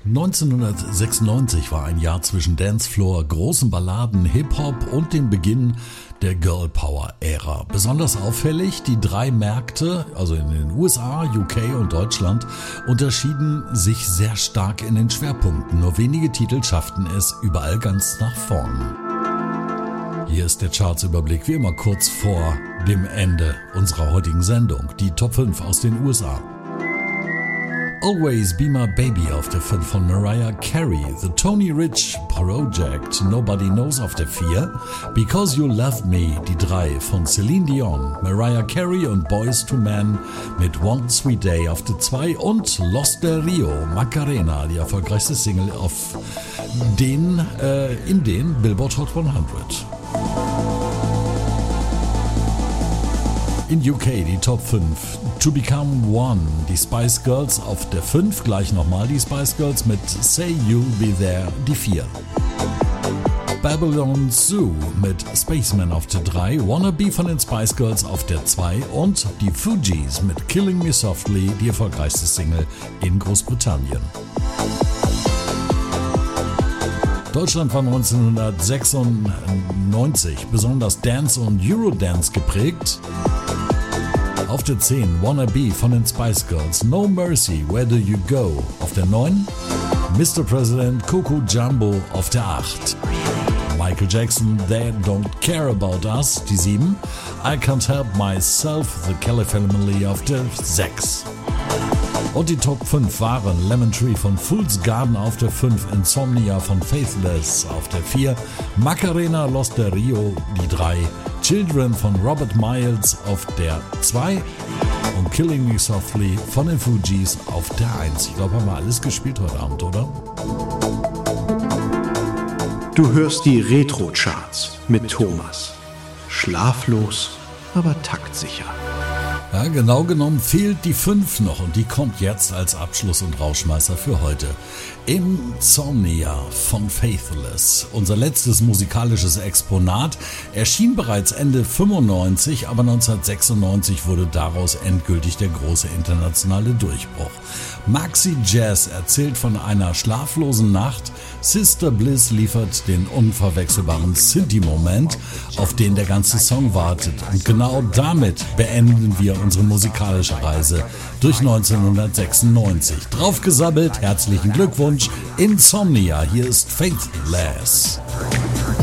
1996 war ein Jahr zwischen Dancefloor, großen Balladen, Hip-Hop und dem Beginn der Girl-Power-Ära. Besonders auffällig, die drei Märkte, also in den USA, UK und Deutschland, unterschieden sich sehr stark in den Schwerpunkten. Nur wenige Titel schafften es überall ganz nach vorn. Hier ist der Chartsüberblick, wie immer kurz vor dem Ende unserer heutigen Sendung. Die Top 5 aus den USA. Always Be My Baby auf der 5 von Mariah Carey, The Tony Rich Project, Nobody Knows auf der 4, Because You Love Me, die 3 von Celine Dion, Mariah Carey und Boyz II Men mit One Sweet Day auf der 2 und Los del Rio, Macarena, die erfolgreichste Single in den Billboard Hot 100. In UK die Top 5. To Become One, die Spice Girls auf der 5. Gleich nochmal die Spice Girls mit Say You'll Be There, die 4. Babylon Zoo mit Spaceman auf der 3. Wannabe von den Spice Girls auf der 2. Und die Fugees mit Killing Me Softly, die erfolgreichste Single in Großbritannien. Deutschland war 1996 besonders Dance und Eurodance geprägt. Auf der 10 Wannabe von den Spice Girls, No Mercy, Where Do You Go auf der 9, Mr. President, Coco Jumbo auf der 8, Michael Jackson, They Don't Care About Us, die 7, I Can't Help Myself, The Kelly Family auf der 6. Und die Top 5 waren Lemon Tree von Fool's Garden auf der 5, Insomnia von Faithless auf der 4, Macarena, Los del Rio, die 3, Children von Robert Miles auf der 2 und Killing Me Softly von den Fugees auf der 1. Ich glaube, haben wir alles gespielt heute Abend, oder? Du hörst die Retro-Charts mit Thomas. Schlaflos, aber taktsicher. Ja, genau genommen fehlt die 5 noch und die kommt jetzt als Abschluss und Rauschmeißer für heute. Insomnia von Faithless, unser letztes musikalisches Exponat, erschien bereits Ende 95, aber 1996 wurde daraus endgültig der große internationale Durchbruch. Maxi Jazz erzählt von einer schlaflosen Nacht, Sister Bliss liefert den unverwechselbaren Synthi-Moment, auf den der ganze Song wartet. Und genau damit beenden wir unsere musikalische Reise durch 1996. Draufgesammelt, herzlichen Glückwunsch, Insomnia, hier ist Faithless.